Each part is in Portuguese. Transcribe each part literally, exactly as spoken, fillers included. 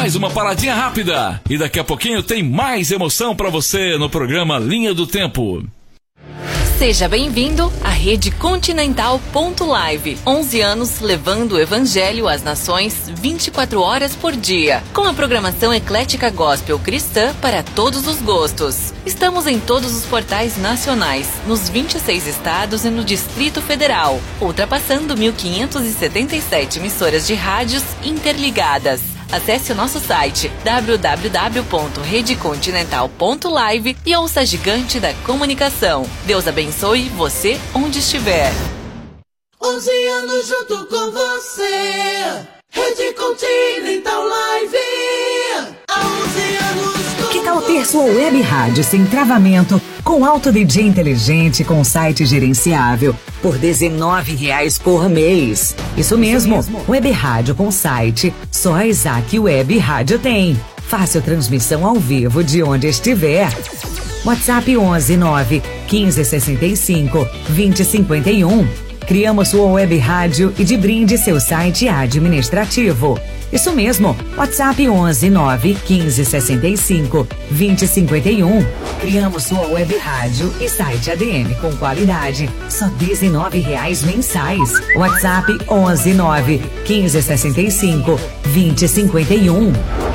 Mais uma paradinha rápida e daqui a pouquinho tem mais emoção pra você no programa Linha do Tempo. Seja bem-vindo à Rede Continental ponto live. onze anos levando o evangelho às nações vinte e quatro horas por dia. Com a programação eclética gospel cristã para todos os gostos. Estamos em todos os portais nacionais, nos vinte e seis estados e no Distrito Federal, ultrapassando mil quinhentas e setenta e sete emissoras de rádios interligadas. Acesse o nosso site w w w ponto rede continental ponto live e ouça a gigante da comunicação. Deus abençoe você onde estiver. onze anos junto com você, Rede Continental Live. Há onze anos com Que tal ter sua web rádio sem travamento, com alto D J inteligente, com site gerenciável, por dezenove reais por mês? Isso mesmo, Isso mesmo. Web rádio com site, só a Isaac Web Rádio tem. Fácil transmissão ao vivo de onde estiver. WhatsApp onze nove quinze sessenta e cinco vinte cinquenta e um. Criamos sua web rádio e de brinde seu site administrativo. Isso mesmo, WhatsApp onze nove quinze sessenta e cinco vinte cinquenta e um. Criamos sua web rádio e site A D M com qualidade, só dezenove reais mensais. WhatsApp onze nove quinze sessenta e cinco vinte cinquenta e um.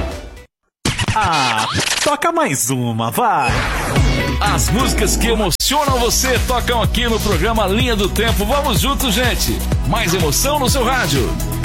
Ah, toca mais uma, vai! As músicas que emocionam você tocam aqui no programa Linha do Tempo. Vamos juntos, gente! Mais emoção no seu rádio.